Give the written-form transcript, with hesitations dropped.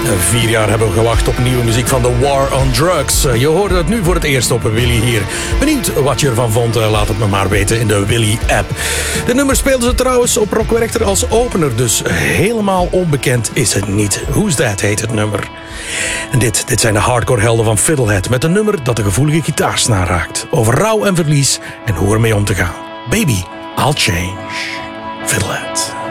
4 jaar hebben we gewacht op nieuwe muziek van The War on Drugs. Je hoorde het nu voor het eerst op Willy hier. Benieuwd wat je ervan vond? Laat het me maar weten in de Willy-app. De nummer speelden ze trouwens op Rock Werchter als opener, dus helemaal onbekend is het niet. Who's That heet het nummer. En dit zijn de hardcore helden van Fiddlehead met een nummer dat de gevoelige gitaarsnaar raakt. Over rouw en verlies en hoe ermee om te gaan. Baby, I'll change. Fiddlehead.